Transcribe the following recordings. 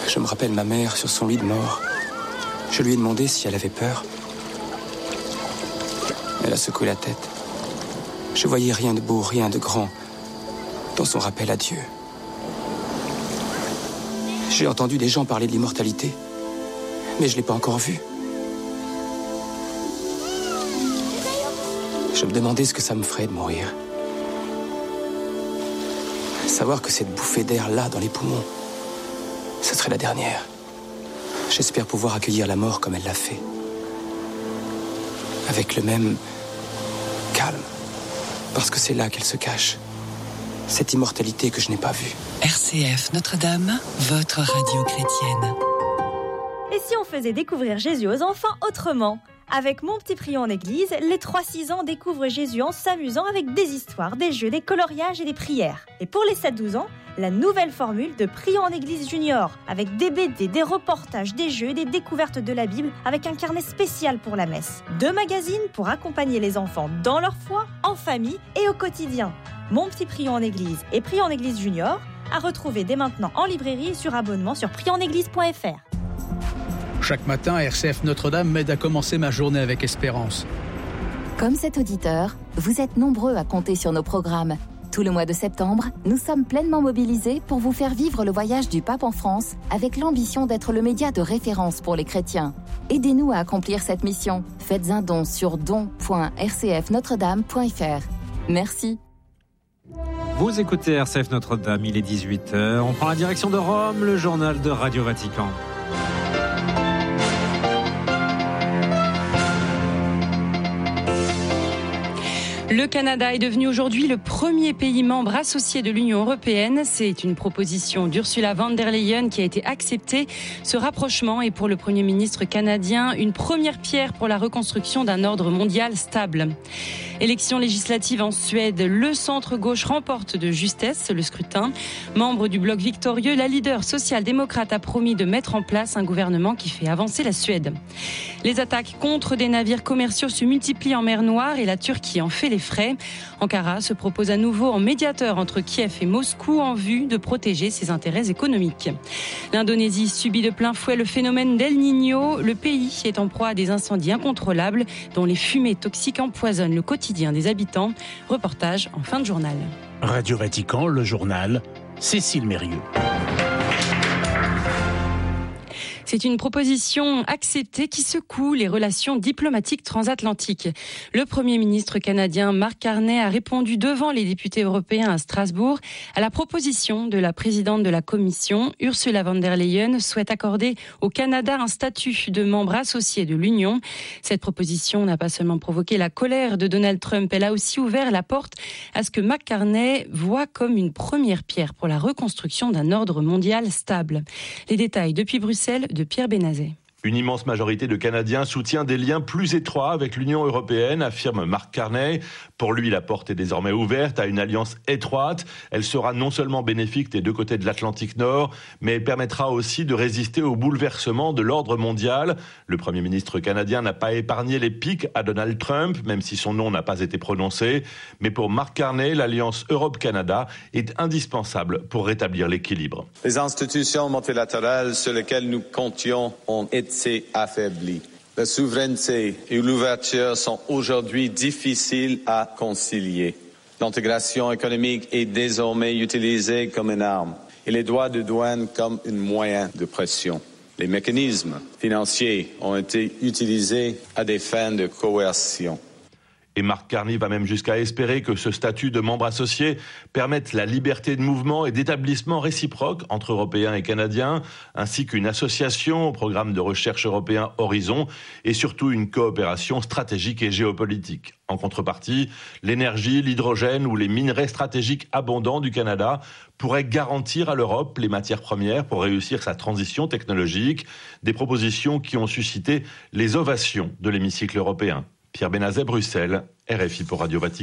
Je me rappelle ma mère sur son lit de mort. Je lui ai demandé si elle avait peur. Elle a secoué la tête. Je voyais rien de beau, rien de grand dans son rappel à Dieu. J'ai entendu des gens parler de l'immortalité, mais je ne l'ai pas encore vu. Je me demandais ce que ça me ferait de mourir. Savoir que cette bouffée d'air là dans les poumons, ce serait la dernière. J'espère pouvoir accueillir la mort comme elle l'a fait. Avec le même calme. Parce que c'est là qu'elle se cache. Cette immortalité que je n'ai pas vue. RCF Notre-Dame, votre radio chrétienne. Et si on faisait découvrir Jésus aux enfants autrement ? Avec Mon Petit Prion en Église, les 3-6 ans découvrent Jésus en s'amusant avec des histoires, des jeux, des coloriages et des prières. Et pour les 7-12 ans, la nouvelle formule de Prion en Église Junior, avec des BD, des reportages, des jeux et des découvertes de la Bible, avec un carnet spécial pour la messe. 2 magazines pour accompagner les enfants dans leur foi, en famille et au quotidien. Mon Petit Prion en Église et Prion en Église Junior, à retrouver dès maintenant en librairie et sur abonnement sur prionenéglise.fr. Chaque matin, RCF Notre-Dame m'aide à commencer ma journée avec espérance. Comme cet auditeur, vous êtes nombreux à compter sur nos programmes. Tout le mois de septembre, nous sommes pleinement mobilisés pour vous faire vivre le voyage du pape en France avec l'ambition d'être le média de référence pour les chrétiens. Aidez-nous à accomplir cette mission. Faites un don sur don.rcfnotredame.fr. Merci. Vous écoutez RCF Notre-Dame, il est 18h. On prend la direction de Rome, le journal de Radio Vatican. Le Canada est devenu aujourd'hui le premier pays membre associé de l'Union européenne. C'est une proposition d'Ursula von der Leyen qui a été acceptée. Ce rapprochement est pour le Premier ministre canadien une première pierre pour la reconstruction d'un ordre mondial stable. Élection législative en Suède, le centre-gauche remporte de justesse le scrutin. Membre du bloc victorieux, la leader social-démocrate a promis de mettre en place un gouvernement qui fait avancer la Suède. Les attaques contre des navires commerciaux se multiplient en mer Noire et la Turquie en fait les frais. Ankara se propose à nouveau en médiateur entre Kiev et Moscou en vue de protéger ses intérêts économiques. L'Indonésie subit de plein fouet le phénomène d'El Niño. Le pays est en proie à des incendies incontrôlables dont les fumées toxiques empoisonnent le quotidien des habitants. Reportage en fin de journal. Radio Vatican, le journal, Cécile Mérieux. C'est une proposition acceptée qui secoue les relations diplomatiques transatlantiques. Le Premier ministre canadien Mark Carney a répondu devant les députés européens à Strasbourg à la proposition de la présidente de la Commission, Ursula von der Leyen, souhaite accorder au Canada un statut de membre associé de l'Union. Cette proposition n'a pas seulement provoqué la colère de Donald Trump, elle a aussi ouvert la porte à ce que Mark Carney voit comme une première pierre pour la reconstruction d'un ordre mondial stable. Les détails depuis Bruxelles de Pierre Bénazet. Une immense majorité de Canadiens soutient des liens plus étroits avec l'Union européenne, affirme Mark Carney. Pour lui, la porte est désormais ouverte à une alliance étroite. Elle sera non seulement bénéfique des deux côtés de l'Atlantique Nord, mais elle permettra aussi de résister au bouleversement de l'ordre mondial. Le Premier ministre canadien n'a pas épargné les piques à Donald Trump, même si son nom n'a pas été prononcé. Mais pour Mark Carney, l'alliance Europe-Canada est indispensable pour rétablir l'équilibre. Les institutions multilatérales sur lesquelles nous comptions ont été affaiblies. La souveraineté et l'ouverture sont aujourd'hui difficiles à concilier. L'intégration économique est désormais utilisée comme une arme et les droits de douane comme un moyen de pression. Les mécanismes financiers ont été utilisés à des fins de coercion. Et Mark Carney va même jusqu'à espérer que ce statut de membre associé permette la liberté de mouvement et d'établissement réciproque entre Européens et Canadiens, ainsi qu'une association au programme de recherche européen Horizon et surtout une coopération stratégique et géopolitique. En contrepartie, l'énergie, l'hydrogène ou les minerais stratégiques abondants du Canada pourraient garantir à l'Europe les matières premières pour réussir sa transition technologique, des propositions qui ont suscité les ovations de l'hémicycle européen. Pierre Bénazet, Bruxelles, RFI pour Radio Vatican.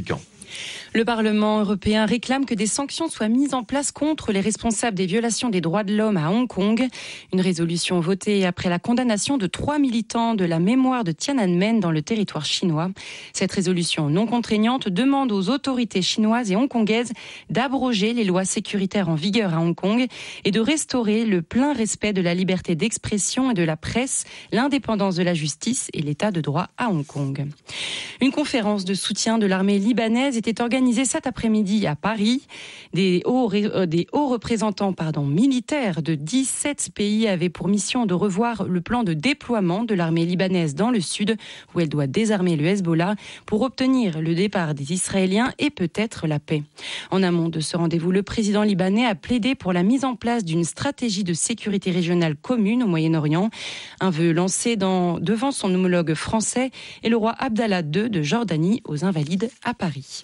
Le Parlement européen réclame que des sanctions soient mises en place contre les responsables des violations des droits de l'homme à Hong Kong. Une résolution votée après la condamnation de 3 militants de la mémoire de Tiananmen dans le territoire chinois. Cette résolution non contraignante demande aux autorités chinoises et hongkongaises d'abroger les lois sécuritaires en vigueur à Hong Kong et de restaurer le plein respect de la liberté d'expression et de la presse, l'indépendance de la justice et l'état de droit à Hong Kong. Une conférence de soutien de l'armée libanaise était organisée cet après-midi à Paris. Des hauts représentants militaires de 17 pays avaient pour mission de revoir le plan de déploiement de l'armée libanaise dans le sud, où elle doit désarmer le Hezbollah pour obtenir le départ des Israéliens et peut-être la paix. En amont de ce rendez-vous, le président libanais a plaidé pour la mise en place d'une stratégie de sécurité régionale commune au Moyen-Orient, un vœu lancé devant son homologue français et le roi Abdallah II de Jordanie aux Invalides à Paris.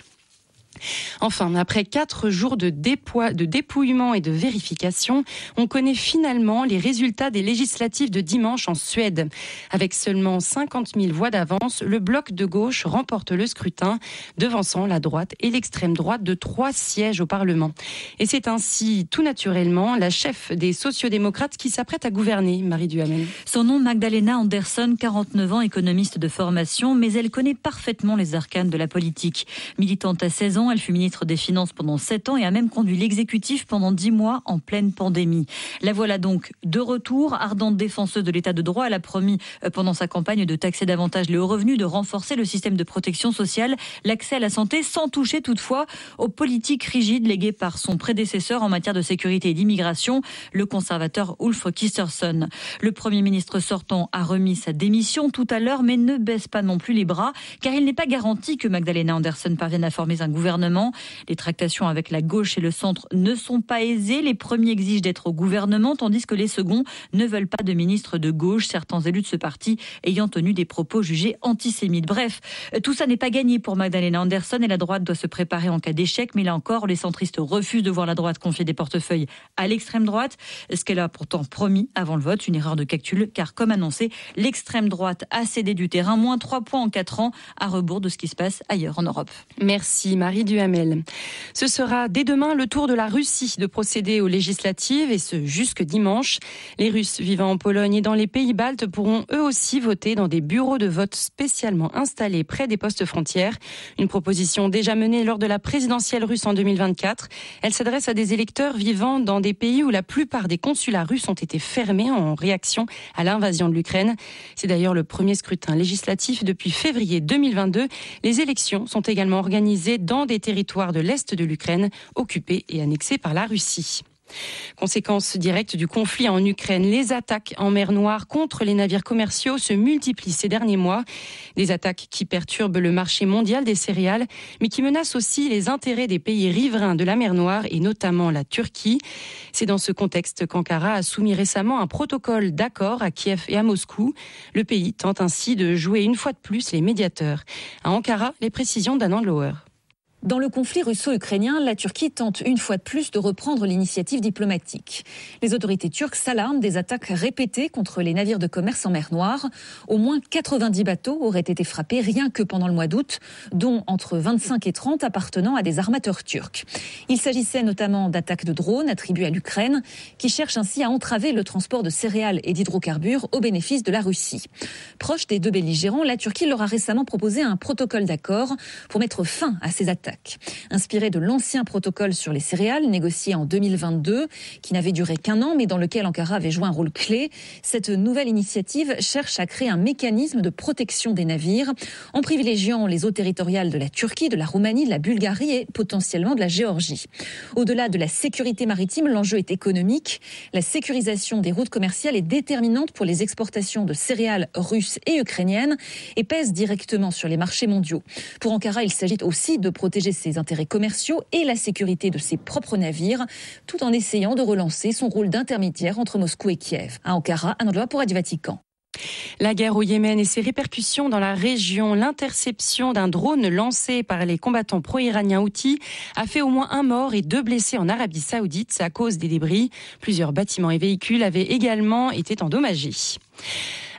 Enfin, après 4 jours de dépouillement et de vérification, on connaît finalement les résultats des législatives de dimanche en Suède. Avec seulement 50 000 voix d'avance, le bloc de gauche remporte le scrutin, devançant la droite et l'extrême droite de 3 sièges au Parlement. Et c'est ainsi, tout naturellement, la chef des sociodémocrates qui s'apprête à gouverner, Marie Duhamel. Son nom, Magdalena Andersson, 49 ans, économiste de formation, mais elle connaît parfaitement les arcanes de la politique. Militante à 16 ans, elle fut ministre des Finances pendant 7 ans et a même conduit l'exécutif pendant 10 mois en pleine pandémie. La voilà donc de retour, ardente défenseuse de l'état de droit. Elle a promis pendant sa campagne de taxer davantage les hauts revenus, de renforcer le système de protection sociale, l'accès à la santé, sans toucher toutefois aux politiques rigides léguées par son prédécesseur en matière de sécurité et d'immigration, le conservateur Ulf Kristersson. Le Premier ministre sortant a remis sa démission tout à l'heure, mais ne baisse pas non plus les bras, car il n'est pas garanti que Magdalena Andersson parvienne à former un gouvernement. Les tractations avec la gauche et le centre ne sont pas aisées. Les premiers exigent d'être au gouvernement, tandis que les seconds ne veulent pas de ministre de gauche, certains élus de ce parti ayant tenu des propos jugés antisémites. Bref, tout ça n'est pas gagné pour Magdalena Andersson et la droite doit se préparer en cas d'échec. Mais là encore, les centristes refusent de voir la droite confier des portefeuilles à l'extrême droite, ce qu'elle a pourtant promis avant le vote. Une erreur de calcul, car comme annoncé, l'extrême droite a cédé du terrain, moins 3 points en 4 ans, à rebours de ce qui se passe ailleurs en Europe. Merci Marie Duhamel. Ce sera dès demain le tour de la Russie de procéder aux législatives, et ce jusque dimanche. Les Russes vivant en Pologne et dans les pays baltes pourront eux aussi voter dans des bureaux de vote spécialement installés près des postes frontières. Une proposition déjà menée lors de la présidentielle russe en 2024. Elle s'adresse à des électeurs vivant dans des pays où la plupart des consulats russes ont été fermés en réaction à l'invasion de l'Ukraine. C'est d'ailleurs le premier scrutin législatif depuis février 2022. Les élections sont également organisées dans des territoires de l'Est de l'Ukraine, occupés et annexés par la Russie. Conséquence directe du conflit en Ukraine, les attaques en mer Noire contre les navires commerciaux se multiplient ces derniers mois. Des attaques qui perturbent le marché mondial des céréales, mais qui menacent aussi les intérêts des pays riverains de la mer Noire et notamment la Turquie. C'est dans ce contexte qu'Ankara a soumis récemment un protocole d'accord à Kiev et à Moscou. Le pays tente ainsi de jouer une fois de plus les médiateurs. À Ankara, les précisions d'Anand Lauer. Dans le conflit russo-ukrainien, la Turquie tente une fois de plus de reprendre l'initiative diplomatique. Les autorités turques s'alarment des attaques répétées contre les navires de commerce en mer Noire. Au moins 90 bateaux auraient été frappés rien que pendant le mois d'août, dont entre 25 et 30 appartenant à des armateurs turcs. Il s'agissait notamment d'attaques de drones attribuées à l'Ukraine, qui cherchent ainsi à entraver le transport de céréales et d'hydrocarbures au bénéfice de la Russie. Proche des deux belligérants, la Turquie leur a récemment proposé un protocole d'accord pour mettre fin à ces attaques. Inspiré de l'ancien protocole sur les céréales, négocié en 2022, qui n'avait duré qu'1 an, mais dans lequel Ankara avait joué un rôle clé, cette nouvelle initiative cherche à créer un mécanisme de protection des navires, en privilégiant les eaux territoriales de la Turquie, de la Roumanie, de la Bulgarie et potentiellement de la Géorgie. Au-delà de la sécurité maritime, l'enjeu est économique. La sécurisation des routes commerciales est déterminante pour les exportations de céréales russes et ukrainiennes et pèse directement sur les marchés mondiaux. Pour Ankara, il s'agit aussi de protéger ses intérêts commerciaux et la sécurité de ses propres navires, tout en essayant de relancer son rôle d'intermédiaire entre Moscou et Kiev. À Ankara, un endroit pour Radio Vatican. La guerre au Yémen et ses répercussions dans la région. L'interception d'un drone lancé par les combattants pro-iraniens Houthis a fait au moins 1 mort et 2 blessés en Arabie Saoudite à cause des débris. Plusieurs bâtiments et véhicules avaient également été endommagés.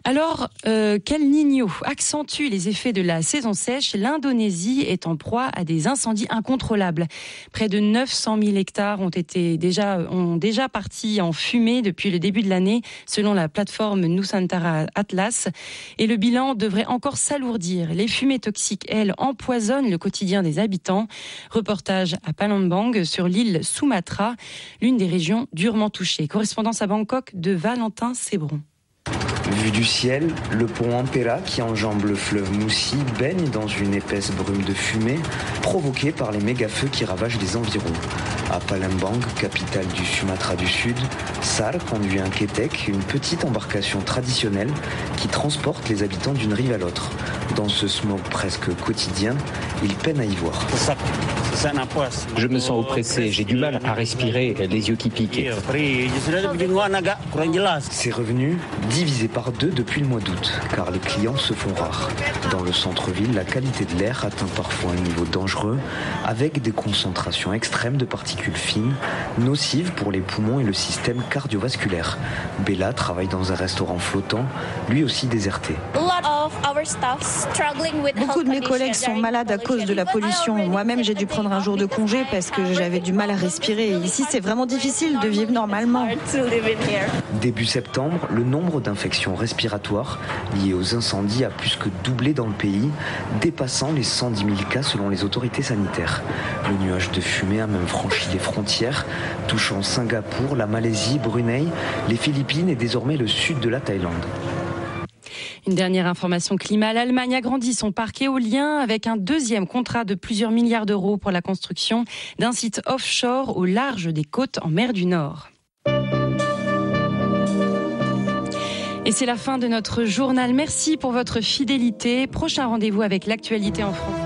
Alors qu'El Niño accentue les effets de la saison sèche, l'Indonésie est en proie à des incendies incontrôlables. Près de 900 000 hectares ont déjà parti en fumée depuis le début de l'année, selon la plateforme Nusantara Atlas. Et le bilan devrait encore s'alourdir. Les fumées toxiques, elles, empoisonnent le quotidien des habitants. Reportage à Palembang sur l'île Sumatra, l'une des régions durement touchées. Correspondance à Bangkok de Valentin Sébron. Vu du ciel, le pont Ampera qui enjambe le fleuve Moussi baigne dans une épaisse brume de fumée provoquée par les méga-feux qui ravagent les environs. À Palembang, capitale du Sumatra du Sud, Sar conduit un ketek, une petite embarcation traditionnelle qui transporte les habitants d'une rive à l'autre. Dans ce smog presque quotidien, il peine à y voir. Je me sens oppressé, j'ai du mal à respirer, les yeux qui piquent. Ces revenus divisés par 2 depuis le mois d'août, car les clients se font rares. Dans le centre-ville, la qualité de l'air atteint parfois un niveau dangereux, avec des concentrations extrêmes de particules fines, nocives pour les poumons et le système cardiovasculaire. Bella travaille dans un restaurant flottant, lui aussi déserté. Beaucoup de mes collègues sont malades à cause de la pollution. Moi-même, j'ai dû prendre un jour de congé parce que j'avais du mal à respirer. Ici, c'est vraiment difficile de vivre normalement. Début septembre, le nombre d'infections respiratoires liées aux incendies a plus que doublé dans le pays, dépassant les 110 000 cas selon les autorités sanitaires. Le nuage de fumée a même franchi les frontières, touchant Singapour, la Malaisie, Brunei, les Philippines et désormais le sud de la Thaïlande. Une dernière information climat, l'Allemagne agrandit son parc éolien avec un deuxième contrat de plusieurs milliards d'euros pour la construction d'un site offshore au large des côtes en mer du Nord. Et c'est la fin de notre journal. Merci pour votre fidélité. Prochain rendez-vous avec l'actualité en France.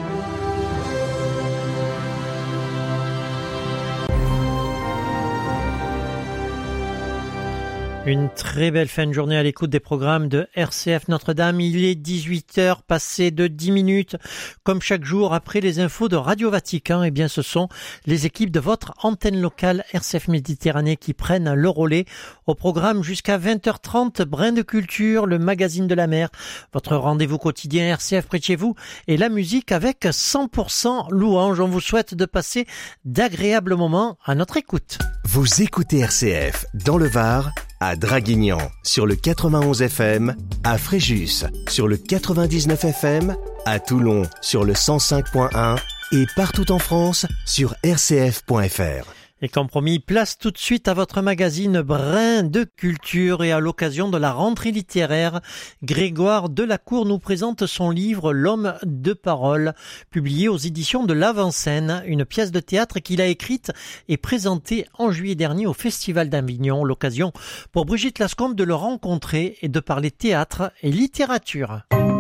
Une très belle fin de journée à l'écoute des programmes de RCF Notre-Dame. Il est 18h, passé de 10 minutes. Comme chaque jour, après les infos de Radio Vatican, eh bien, ce sont les équipes de votre antenne locale RCF Méditerranée qui prennent le relais. Au programme jusqu'à 20h30, Brin de Culture, le magazine de la mer, votre rendez-vous quotidien RCF près de chez vous et la musique avec 100% louange. On vous souhaite de passer d'agréables moments à notre écoute. Vous écoutez RCF dans le Var, à Draguignan sur le 91 FM, à Fréjus sur le 99 FM, à Toulon sur le 105.1 et partout en France sur rcf.fr. Et comme promis, place tout de suite à votre magazine Brin de Culture et à l'occasion de la rentrée littéraire, Grégoire Delacour nous présente son livre L'homme de parole, publié aux éditions de l'Avant-Scène, une pièce de théâtre qu'il a écrite et présentée en juillet dernier au Festival d'Avignon, l'occasion pour Brigitte Lascombe de le rencontrer et de parler théâtre et littérature.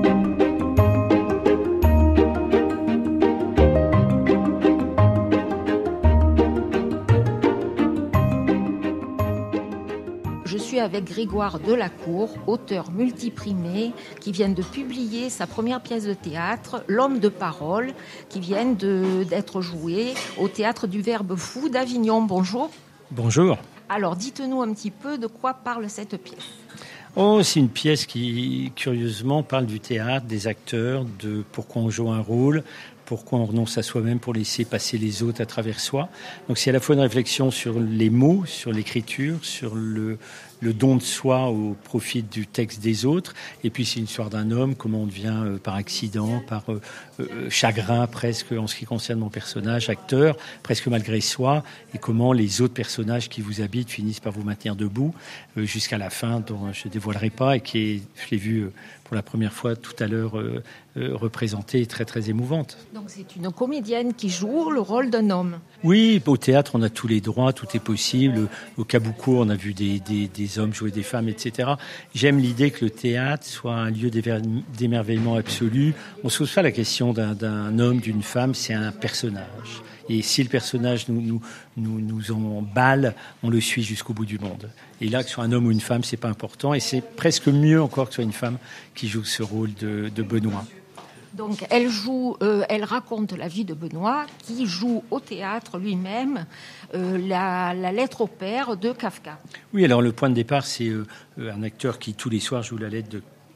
Je suis avec Grégoire Delacour, auteur multiprimé, qui vient de publier sa première pièce de théâtre, L'homme de parole, qui vient d'être jouée au Théâtre du Verbe Fou d'Avignon. Bonjour. Bonjour. Alors, dites-nous un petit peu de quoi parle cette pièce. C'est une pièce qui, curieusement, parle du théâtre, des acteurs, de pourquoi on joue un rôle, pourquoi on renonce à soi-même pour laisser passer les autres à travers soi. Donc c'est à la fois une réflexion sur les mots, sur l'écriture, sur le don de soi au profit du texte des autres. Et puis c'est une histoire d'un homme, comment on devient par accident, par chagrin presque en ce qui concerne mon personnage, acteur, presque malgré soi, et comment les autres personnages qui vous habitent finissent par vous maintenir debout jusqu'à la fin, dont je ne dévoilerai pas, et je l'ai vu pour la première fois tout à l'heure représentée, très très émouvante. Donc c'est une comédienne qui joue le rôle d'un homme. Oui, au théâtre on a tous les droits, tout est possible. Au Kabuko on a vu des hommes jouer des femmes, etc. J'aime l'idée que le théâtre soit un lieu d'émerveillement absolu. On ne se pose pas la question d'un homme, d'une femme, c'est un personnage. Et si le personnage nous emballe, on le suit jusqu'au bout du monde. Et là, que ce soit un homme ou une femme, c'est pas important. Et c'est presque mieux encore que ce soit une femme qui joue ce rôle de Benoît. Donc elle raconte la vie de Benoît, qui joue au théâtre lui-même la lettre au père de Kafka. Oui, alors le point de départ, c'est un acteur qui tous les soirs joue la lettre de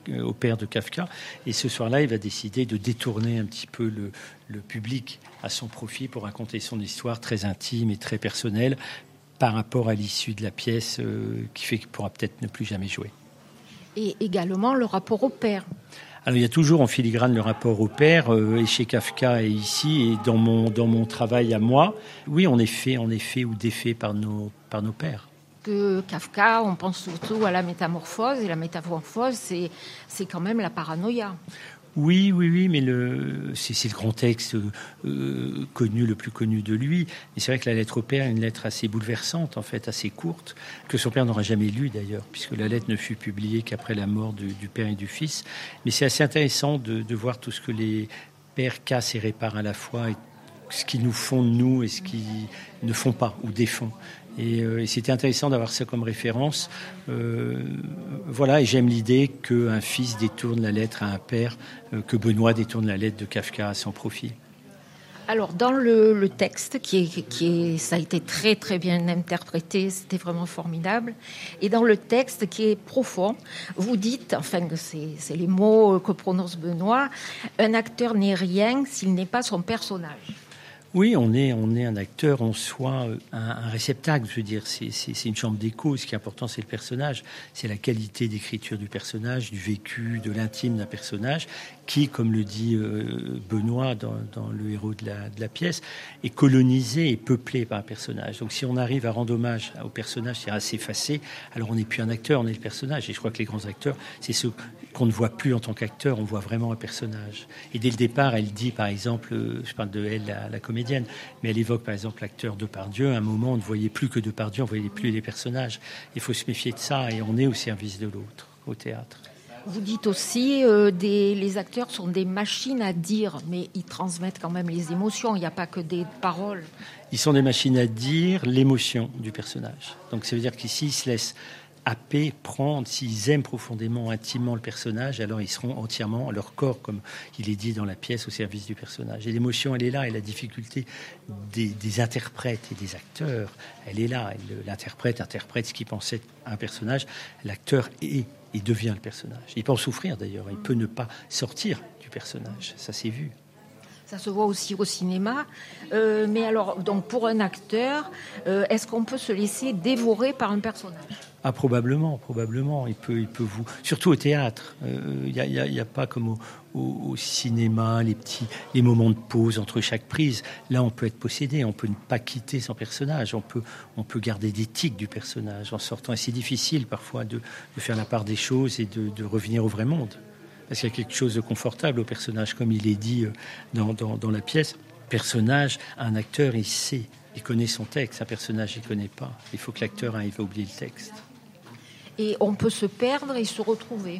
au père de Kafka. Et ce soir-là, il va décider de détourner un petit peu le public à son profit pour raconter son histoire très intime et très personnelle par rapport à l'issue de la pièce qui fait qu'il pourra peut-être ne plus jamais jouer. Et également le rapport au père. Alors il y a toujours en filigrane le rapport au père, et chez Kafka et ici, et dans mon travail à moi. Oui, on est fait ou défait par nos pères. Que Kafka, on pense surtout à la métamorphose, et la métamorphose, c'est quand même la paranoïa. Oui, mais c'est le grand texte le plus connu de lui. Et c'est vrai que la lettre au père est une lettre assez bouleversante, en fait, assez courte, que son père n'aura jamais lue d'ailleurs, puisque la lettre ne fut publiée qu'après la mort du père et du fils. Mais c'est assez intéressant de voir tout ce que les pères cassent et réparent à la fois, et ce qu'ils nous font de nous et ce qu'ils ne font pas ou défont. Et c'était intéressant d'avoir ça comme référence. Voilà, et j'aime l'idée qu'un fils détourne la lettre à un père, que Benoît détourne la lettre de Kafka à son profit. Alors, dans le texte, ça a été très très bien interprété, c'était vraiment formidable. Et dans le texte qui est profond, vous dites, enfin, c'est les mots que prononce Benoît, un acteur n'est rien s'il n'est pas son personnage. Oui, on est un acteur en soi, un réceptacle. Je veux dire, c'est une chambre d'écho. Ce qui est important, c'est le personnage. C'est la qualité d'écriture du personnage, du vécu, de l'intime d'un personnage, qui, comme le dit Benoît dans le héros de la pièce, est colonisé et peuplé par un personnage. Donc, si on arrive à rendre hommage au personnage, c'est à s'effacer, alors on n'est plus un acteur, on est le personnage. Et je crois que les grands acteurs, c'est ceux qu'on ne voit plus en tant qu'acteur, on voit vraiment un personnage. Et dès le départ, elle dit, par exemple, je parle de elle, la comédienne, mais elle évoque par exemple l'acteur Depardieu. À un moment, on ne voyait plus que Depardieu, on ne voyait plus les personnages. Il faut se méfier de ça, et on est au service de l'autre, au théâtre. Vous dites aussi les acteurs sont des machines à dire, mais ils transmettent quand même les émotions, il n'y a pas que des paroles. Ils sont des machines à dire l'émotion du personnage. Donc ça veut dire qu'ici, ils se laissent happer, prendre, s'ils aiment profondément, intimement le personnage, alors ils seront entièrement, leur corps, comme il est dit dans la pièce, au service du personnage. Et l'émotion, elle est là, et la difficulté des interprètes et des acteurs, elle est là. L'interprète interprète ce qu'il pensait à un personnage, l'acteur il devient le personnage. Il peut en souffrir d'ailleurs, il peut ne pas sortir du personnage, ça s'est vu. Ça se voit aussi au cinéma. Mais alors, donc pour un acteur, est-ce qu'on peut se laisser dévorer par un personnage ? Ah, probablement. Il peut vous, surtout au théâtre. Il y a pas comme au cinéma les moments de pause entre chaque prise. Là, on peut être possédé, on peut ne pas quitter son personnage, on peut garder des tics du personnage en sortant. Et c'est difficile parfois de faire la part des choses et de revenir au vrai monde. Parce qu'il y a quelque chose de confortable au personnage, comme il est dit dans la pièce. Personnage, un acteur, il sait, il connaît son texte. Un personnage, il ne connaît pas. Il faut que l'acteur arrive à oublier le texte. Et on peut se perdre et se retrouver.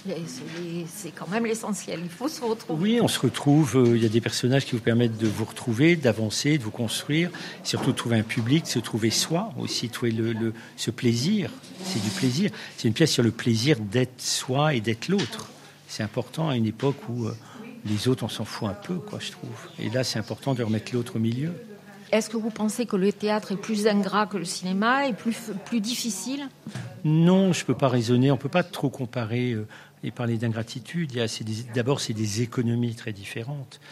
C'est quand même l'essentiel, il faut se retrouver. Oui, on se retrouve, il y a des personnages qui vous permettent de vous retrouver, d'avancer, de vous construire, surtout de trouver un public, de se trouver soi, aussi trouver ce plaisir. C'est du plaisir. C'est une pièce sur le plaisir d'être soi et d'être l'autre. C'est important à une époque où les autres, on s'en fout un peu, je trouve. Et là, c'est important de remettre l'autre au milieu. Est-ce que vous pensez que le théâtre est plus ingrat que le cinéma et plus difficile ? Non, je ne peux pas raisonner. On ne peut pas trop comparer et parler d'ingratitude. D'abord, c'est des économies très différentes.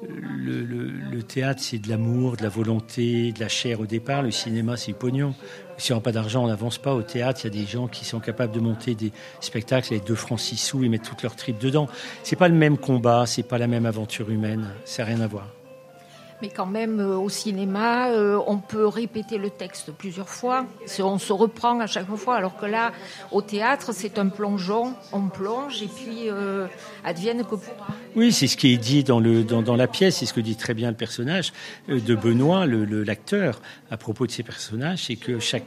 Le théâtre, c'est de l'amour, de la volonté, de la chair au départ. Le cinéma, c'est du pognon. Si on n'a pas d'argent, on n'avance pas. Au théâtre, il y a des gens qui sont capables de monter des spectacles avec 2 francs 6 sous et mettre toutes leurs tripes dedans. C'est pas le même combat, c'est pas la même aventure humaine. Ça n'a rien à voir. Mais quand même, au cinéma, on peut répéter le texte plusieurs fois. On se reprend à chaque fois. Alors que là, au théâtre, c'est un plongeon. On plonge et puis advienne que pourra. Oui, c'est ce qui est dit dans la pièce. C'est ce que dit très bien le personnage de Benoît, l'acteur, à propos de ces personnages. C'est que chaque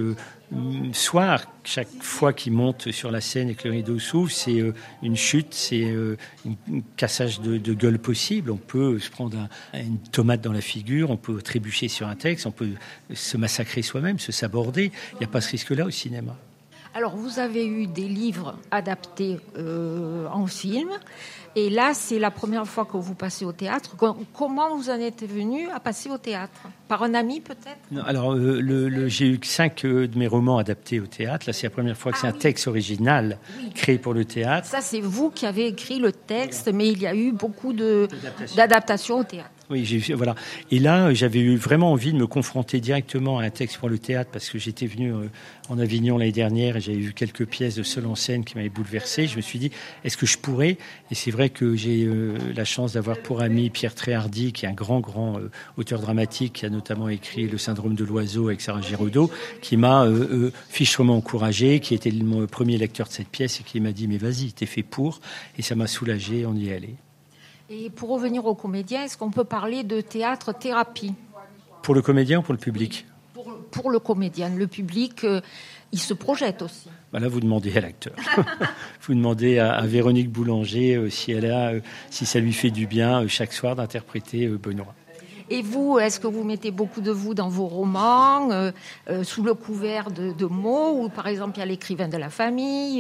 soir, chaque fois qu'il monte sur la scène et que le rideau s'ouvre, c'est une chute, c'est un cassage de gueule possible. On peut se prendre une tomate dans la figure, on peut trébucher sur un texte, on peut se massacrer soi-même, se saborder. Il n'y a pas ce risque-là au cinéma. Alors, vous avez eu des livres adaptés en film. Et là, c'est la première fois que vous passez au théâtre. Comment vous en êtes venu à passer au théâtre ? Par un ami, peut-être ? Non, alors, j'ai eu 5 de mes romans adaptés au théâtre. Là, c'est la première fois que c'est un texte original créé pour le théâtre. Ça, c'est vous qui avez écrit le texte, mais il y a eu beaucoup d'adaptations au théâtre. Oui, voilà. Et là, j'avais eu vraiment envie de me confronter directement à un texte pour le théâtre parce que j'étais venu en Avignon l'année dernière et j'avais vu quelques pièces de seul en scène qui m'avaient bouleversé. Je me suis dit, est-ce que je pourrais ? Et c'est vrai que j'ai la chance d'avoir pour ami Pierre Tréhardy, qui est un grand auteur dramatique, qui a notamment écrit Le syndrome de l'oiseau avec Sarah Giraudot, qui m'a fichement encouragé, qui était mon premier lecteur de cette pièce et qui m'a dit, mais vas-y, t'es fait pour. Et ça m'a soulagé, on y est allé. Et pour revenir aux comédiens, est-ce qu'on peut parler de théâtre-thérapie ? Pour le comédien ou pour le public ? Pour le comédien. Le public, il se projette aussi. Bah là, vous demandez à l'acteur. Vous demandez à Véronique Boulanger si ça lui fait du bien chaque soir d'interpréter Benoît. Et vous, est-ce que vous mettez beaucoup de vous dans vos romans, sous le couvert de mots, ou par exemple il y a l'écrivain de la famille,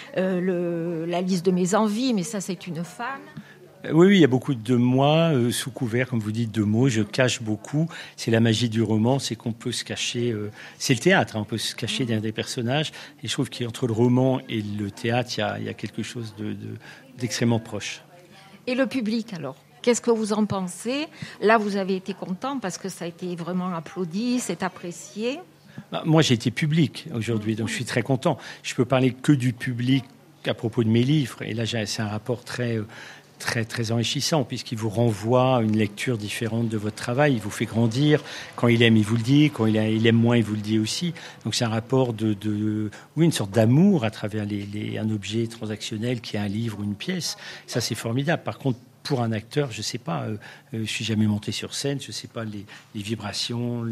la liste de mes envies, mais ça c'est une femme. Oui, il y a beaucoup de moi sous couvert, comme vous dites, de mots. Je cache beaucoup. C'est la magie du roman, c'est qu'on peut se cacher. C'est le théâtre, on peut se cacher derrière des personnages. Et je trouve qu'entre le roman et le théâtre, il y a quelque chose d'extrêmement proche. Et le public, alors ? Qu'est-ce que vous en pensez ? Là, vous avez été content parce que ça a été vraiment applaudi, c'est apprécié. Moi, j'ai été public aujourd'hui, donc je suis très content. Je peux parler que du public à propos de mes livres. Et là, c'est un rapport très enrichissant, puisqu'il vous renvoie à une lecture différente de votre travail. Il vous fait grandir. Quand il aime, il vous le dit. Quand il aime moins, il vous le dit aussi. Donc c'est un rapport une sorte d'amour à travers un objet transactionnel qui est un livre ou une pièce. Ça, c'est formidable. Par contre, pour un acteur, je ne sais pas, je suis jamais monté sur scène, je ne sais pas les vibrations,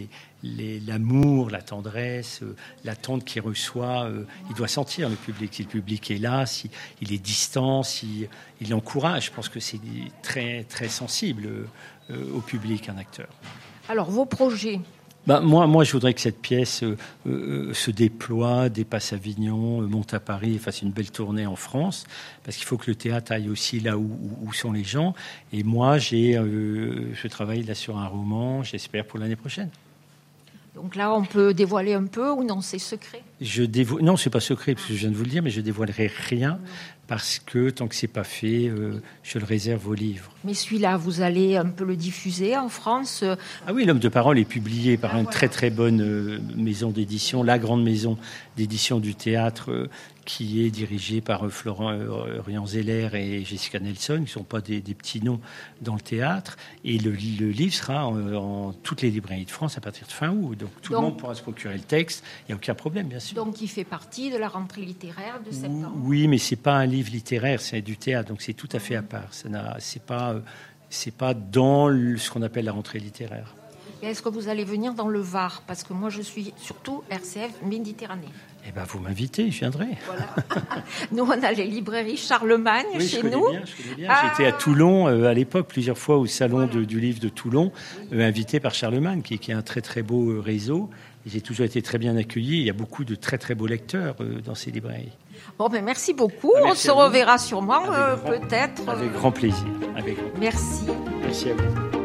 l'amour, la tendresse, l'attente qu'il reçoit. Il doit sentir le public. Si le public est là, s'il est distant, s'il l'encourage. Je pense que c'est très, très sensible au public, un acteur. Alors, vos projets ? Moi, je voudrais que cette pièce se déploie, dépasse Avignon, monte à Paris et fasse une belle tournée en France, parce qu'il faut que le théâtre aille aussi là où sont les gens. Et moi, je travaille là sur un roman, j'espère pour l'année prochaine. Donc là, on peut dévoiler un peu ou non, c'est secret ? Non, c'est pas secret, parce que je viens de vous le dire, mais je dévoilerai rien, parce que tant que c'est pas fait, je le réserve aux livres. Mais celui-là, vous allez un peu le diffuser en France ? Ah oui, L'Homme de parole est publié par une très très bonne maison d'édition, la grande maison d'édition du théâtre, qui est dirigée par Florent Rianzeller et Jessica Nelson, qui ne sont pas des petits noms dans le théâtre. Et le livre sera en toutes les librairies de France à partir de fin août. Donc tout le monde pourra se procurer le texte, il n'y a aucun problème, bien sûr. Donc il fait partie de la rentrée littéraire de septembre ? Oui, mais ce n'est pas un livre littéraire, c'est du théâtre, donc c'est tout à fait à part. C'est pas dans ce qu'on appelle la rentrée littéraire. Et est-ce que vous allez venir dans le Var ? Parce que moi, je suis surtout RCF Méditerranée. Eh bien, vous m'invitez, je viendrai. Voilà. Nous, on a les librairies Charlemagne chez nous. Je connais bien. J'étais à Toulon à l'époque, plusieurs fois au salon du livre de Toulon, invité par Charlemagne, qui est un très très beau réseau. Et j'ai toujours été très bien accueilli. Il y a beaucoup de très très beaux lecteurs dans ces librairies. Bon, merci beaucoup. Merci, on se reverra sûrement, peut-être. Avec grand plaisir. Merci. Merci à vous.